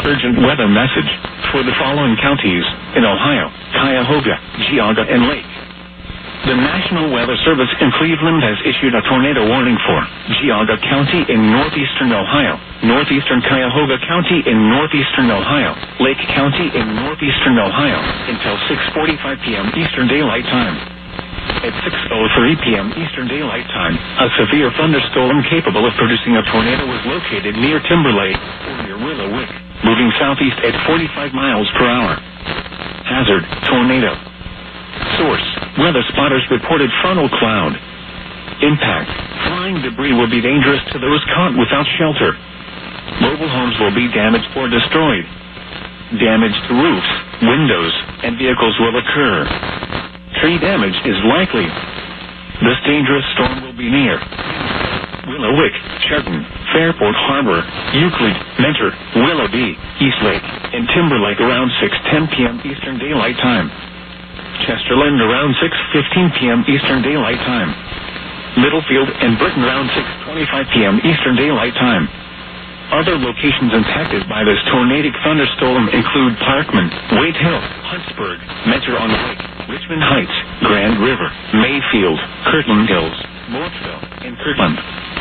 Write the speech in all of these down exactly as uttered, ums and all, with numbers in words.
urgent weather message for the following counties in Ohio: Cuyahoga, Geauga, and Lake. The National Weather Service in Cleveland has issued a tornado warning for Geauga County in northeastern Ohio, northeastern Cuyahoga County in northeastern Ohio, Lake County in northeastern Ohio, until six forty-five p.m. Eastern Daylight Time. At six oh three p.m. Eastern Daylight Time, a severe thunderstorm capable of producing a tornado was located near Timberlake or near Willow Wick, moving southeast at forty-five miles per hour. Hazard: tornado. Source: weather spotters reported frontal cloud. Impact: flying debris will be dangerous to those caught without shelter. Mobile homes will be damaged or destroyed. Damaged roofs, windows, and vehicles will occur. Tree damage is likely. This dangerous storm will be near Willow Wick, Churton, Fairport Harbor, Euclid, Mentor, Willoughby, Eastlake, and Timberlake around six ten p.m. Eastern Daylight Time. Chesterland around six fifteen p.m. Eastern Daylight Time. Littlefield and Britain around six twenty-five p.m. Eastern Daylight Time. Other locations impacted by this tornadic thunderstorm include Parkman, Wade Hill, Huntsburg, Mentor on Lake, Richmond Heights, Grand River, Mayfield, Kirtland Hills, Mortville, and Kirtland.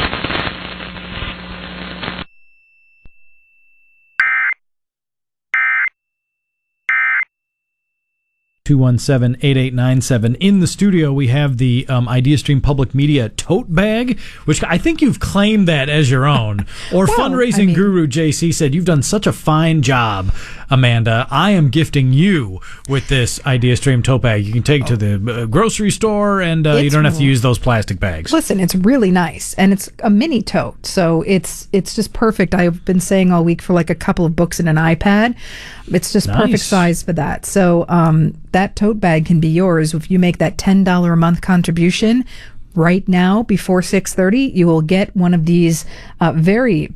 two one seven, eight eight nine seven. In the studio, we have the um, IdeaStream Public Media tote bag, which I think you've claimed that as your own. Or well, fundraising I mean, guru J C said, you've done such a fine job, Amanda. I am gifting you with this IdeaStream tote bag. You can take it to the uh, grocery store, and uh, you don't have to use those plastic bags. Listen, it's really nice, and it's a mini tote, so it's it's just perfect. I've been saying all week for like a couple of books and an iPad. It's just Nice. perfect size for that. So um, that tote bag can be yours if you make that ten dollars a month contribution right now before six thirty. You will get one of these uh, very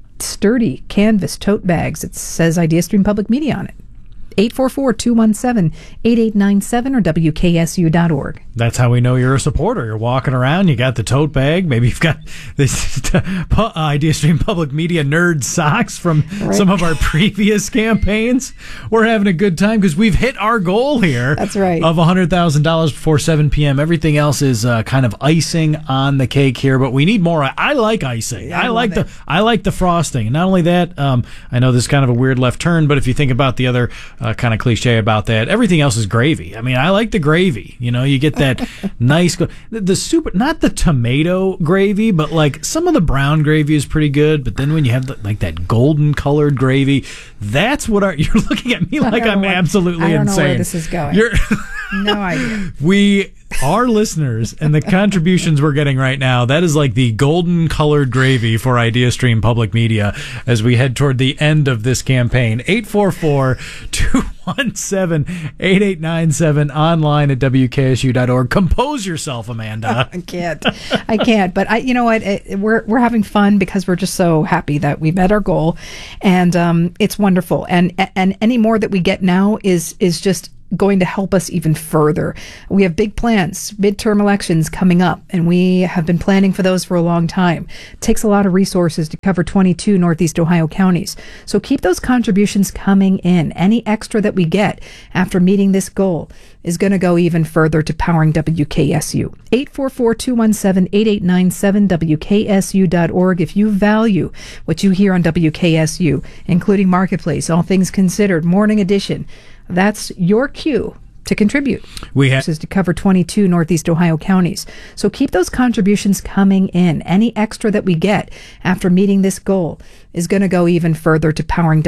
sturdy canvas tote bags. It says IdeaStream Public Media on it. eight four four, two one seven, eight eight nine seven or W K S U dot org. That's how we know you're a supporter. You're walking around, you got the tote bag. Maybe you've got this uh, IdeaStream Public Media nerd socks from Right. some of our previous campaigns. We're having a good time because we've hit our goal here. That's right. Of one hundred thousand dollars before seven p.m. Everything else is uh, kind of icing on the cake here, but we need more. I like icing. Yeah, I I like love the it. I like the frosting. And not only that, um, I know this is kind of a weird left turn, but if you think about the other uh, kind of cliche about that, everything else is gravy. I mean, I like the gravy. You know, you get that nice, the, the super, not the tomato gravy, but like some of the brown gravy is pretty good. But then when you have the, like that golden colored gravy, that's what our, you're looking at me I like don't I'm know what- absolutely I don't insane. know where this is going. You're No idea. we, our listeners, and the contributions we're getting right now, that is like the golden colored gravy for IdeaStream Public Media as we head toward the end of this campaign. eight four four, two one seven, eight eight nine seven, online at W K S U dot org. Compose yourself, Amanda. I can't. I can't. But I, you know what? It, we're we're having fun because we're just so happy that we met our goal, and um, it's wonderful. And and any more that we get now is is just going to help us even further. We have big plans, midterm elections coming up, and we have been planning for those for a long time. It takes a lot of resources to cover twenty-two Northeast Ohio counties. So keep those contributions coming in. Any extra that we get after meeting this goal is going to go even further to powering W K S U. eight four four, two one seven, eight eight nine seven, W K S U dot org. If you value what you hear on W K S U, including Marketplace, All Things Considered, Morning Edition, that's your cue to contribute. We have This is to cover twenty-two Northeast Ohio counties. So keep those contributions coming in. Any extra that we get after meeting this goal is going to go even further to powering